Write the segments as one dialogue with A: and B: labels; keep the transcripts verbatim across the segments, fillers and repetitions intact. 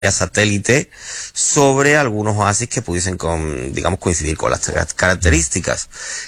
A: satélite sobre algunos oasis que pudiesen con, digamos, coincidir con las características.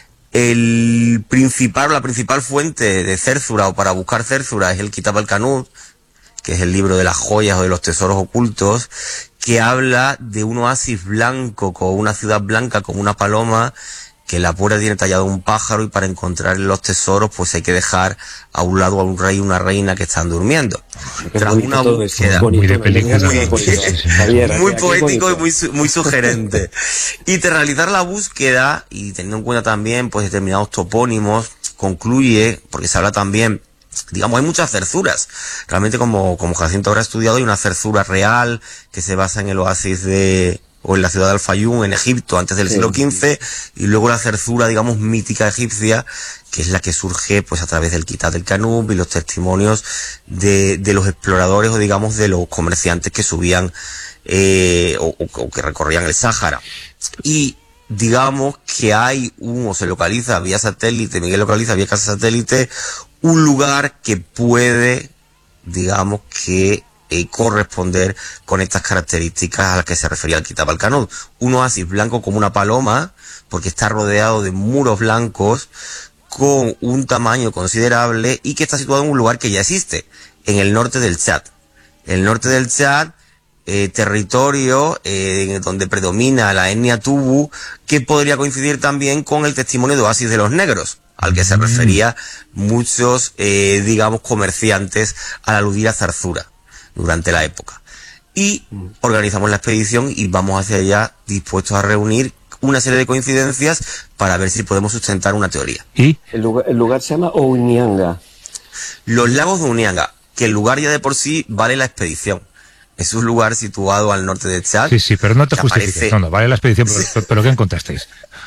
A: El principal, la principal fuente de Cércura o para buscar Cércura es el Kitab al-Kanud, que es el libro de las joyas o de los tesoros ocultos, que habla de un oasis blanco con una ciudad blanca como una paloma, que en la puerta tiene tallado un pájaro, y para encontrar los tesoros pues hay que dejar a un lado a un rey y una reina que están durmiendo. Tras una búsqueda muy de película, muy, muy poético y muy, muy sugerente. Y tras realizar la búsqueda y teniendo en cuenta también pues determinados topónimos, concluye, porque se habla también, digamos, hay muchas cerzuras. Realmente, como, como Jacinto habrá estudiado, hay una cerzura real que se basa en el oasis de, o en la ciudad de Al-Fayum, en Egipto, antes del sí. siglo quince, y luego la cerzura, digamos, mítica egipcia, que es la que surge, pues, a través del Kitab al-Kanud y los testimonios de, de los exploradores, o digamos, de los comerciantes que subían, eh, o, o, o que recorrían el Sáhara. Y, digamos, que hay un, o se localiza vía satélite, Miguel localiza vía casa satélite, un lugar que puede, digamos, que eh, corresponder con estas características a las que se refería el Kitab al-Kanud. Un oasis blanco como una paloma, porque está rodeado de muros blancos con un tamaño considerable y que está situado en un lugar que ya existe, en el norte del Chad. El norte del Chad, eh, territorio eh, donde predomina la etnia Tubu, que podría coincidir también con el testimonio de oasis de los negros, al que se refería muchos, eh, digamos, comerciantes al aludir a Zarzura durante la época. Y organizamos la expedición y vamos hacia allá dispuestos a reunir una serie de coincidencias para ver si podemos sustentar una teoría.
B: ¿Y? El lugar, el lugar se llama Unianga.
A: Los lagos de Unianga, que el lugar ya de por sí vale la expedición. Es un lugar situado al norte de Chad.
B: Sí, sí, pero no te justifiques. Aparece... No, no, vale la expedición, pero, pero ¿qué encontrasteis?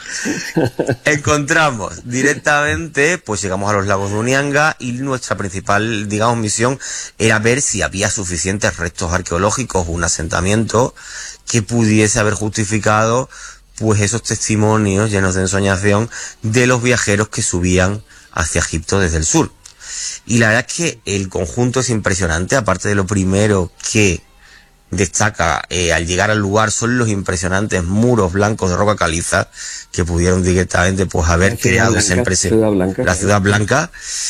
A: Encontramos directamente, pues llegamos a los lagos de Unianga y nuestra principal, digamos, misión era ver si había suficientes restos arqueológicos o un asentamiento que pudiese haber justificado pues esos testimonios llenos de ensoñación de los viajeros que subían hacia Egipto desde el sur. Y la verdad es que el conjunto es impresionante. Aparte de lo primero que destaca eh, al llegar al lugar son los impresionantes muros blancos de roca caliza que pudieron directamente pues haber creado esa impresión. La Ciudad Blanca.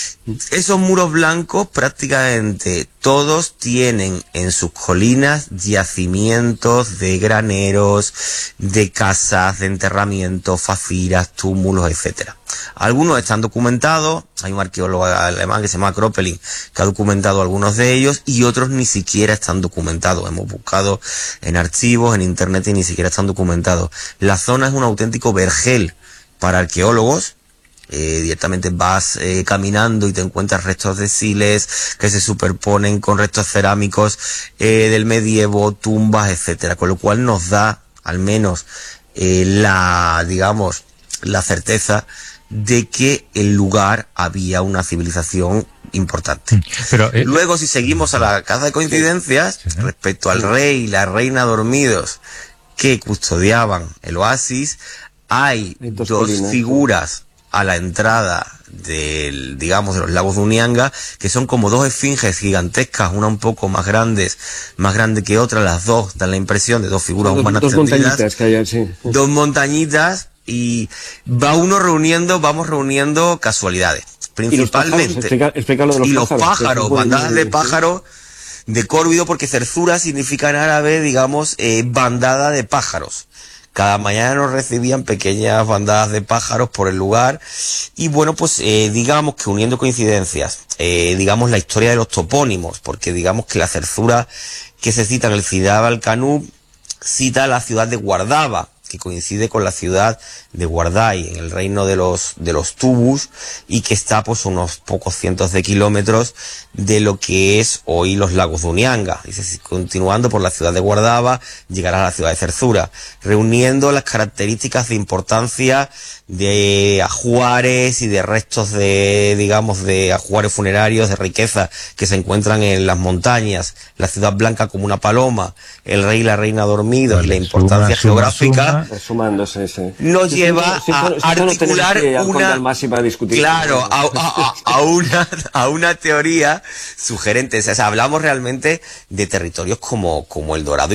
A: Esos muros blancos prácticamente todos tienen en sus colinas yacimientos de graneros, de casas, de enterramientos, faciras, túmulos, etcétera. Algunos están documentados, hay un arqueólogo alemán que se llama Kropelin que ha documentado algunos de ellos, y otros ni siquiera están documentados. Hemos buscado en archivos, en internet, y ni siquiera están documentados. La zona es un auténtico vergel para arqueólogos. Eh, directamente vas eh, caminando y te encuentras restos de siles que se superponen con restos cerámicos eh, del medievo, tumbas, etcétera, con lo cual nos da al menos eh, la, digamos, la certeza de que el lugar había una civilización importante.
B: Pero, eh,
A: Luego, si seguimos a la caza de coincidencias, sí, sí, respecto al rey y la reina dormidos que custodiaban el oasis, hay dos, dos figuras a la entrada del, digamos, de los lagos de Unianga, que son como dos esfinges gigantescas, una un poco más grandes, más grande que otra, las dos dan la impresión de dos figuras
C: dos,
A: humanas
C: dos montañitas que hay, sí.
A: Dos montañitas, y va uno reuniendo, vamos reuniendo casualidades, principalmente.
C: Y los pájaros, explica, explica lo de los
A: y
C: pájaros,
A: los pájaros, bandadas de pájaros, de córvido, porque cerzura significa en árabe, digamos, eh, bandada de pájaros. Cada mañana nos recibían pequeñas bandadas de pájaros por el lugar. Y bueno, pues eh, digamos que uniendo coincidencias, eh, digamos la historia de los topónimos, porque digamos que la cerzura que se cita en el Kitab al-Kanud cita la ciudad de Guardaba, que coincide con la ciudad de Guardai, en el reino de los de los Tubus, y que está pues unos pocos cientos de kilómetros de lo que es hoy los lagos de Unianga. Dice, continuando por la ciudad de Guardaba, llegará a la ciudad de Cerzura, reuniendo las características de importancia de ajuares y de restos de, digamos, de ajuares funerarios, de riqueza que se encuentran en las montañas, la ciudad blanca como una paloma, el rey y la reina dormidos, vale, y la importancia suma, geográfica,
B: suma,
C: Sumándose, sí.
A: nos
C: Sí,
A: lleva
C: sí, sí,
A: a
C: sí, sí,
A: articular
C: sí, al
A: una,
C: Dalmasi para discutir.
A: claro, a, a, a una, a una teoría sugerente. O sea, hablamos realmente de territorios como, como el Dorado